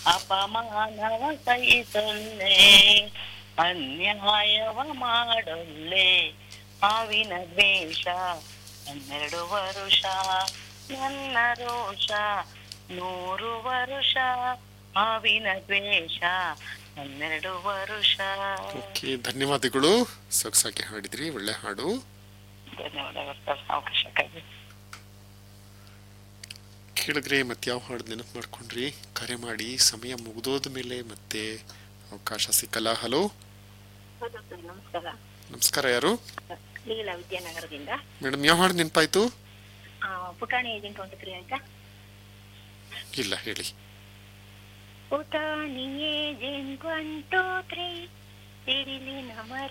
ಅಪಮಾನವ ಸಹಿಸೊಲ್ಲೆ, ಅನ್ಯಾಯವ ಮಾಡೊಲ್ಲೆ. ಹಾವಿನ ದ್ವೇಷ 12 ವರುಷ, ನನ್ನ ರೋಷ 100 ವರುಷ. ಹಾವಿನ ದ್ವೇಷ 12 ವರುಷ. ಓಕೆ, ಧನ್ಯವಾದಗಳು. ಸೊಗಸಾಗಿ ಹಾಡಿದ್ರಿ, ಒಳ್ಳೆ ಹಾಡು. ಧನ್ಯವಾದಗಳು ಸರ್ ಅವಕಾಶಕ್ಕಾಗಿ. ಕೇಳಿದ್ರೆ ಮತ್ತೆ ಯಾವ ಹಾಡು ನೆನಪು ಮಾಡ್ಕೊಂಡ್ರಿ? ಕರೆ ಮಾಡಿ, ಸಮಯ ಮುಗಿದೋದ ಮೇಲೆ ಮತ್ತೆ ಅವಕಾಶ ಸಿಕ್ಕಲ್ಲ. ಹಲೋ, ಹೌದು ಸರ್, ನಮಸ್ಕಾರ. ನಮಸ್ಕಾರ. ಯಾರು? ಲೀಲಾ ವಿದ್ಯಾನಗರದಿಂದ. ಮೇಡಮ್, ಯಾವ ಹಾಡು ನೆನಪಾಯ್ತು? ಪುಟಾಣಿ ಏಜೆಂಟ್ 23 ಆಯ್ತಾ? ಇಲ್ಲ, ಹೇಳಿ. ಪುಟಾಣಿ ಏಜೆಂಟ್ 1 2 3 ಸಿಡಿಲಿನ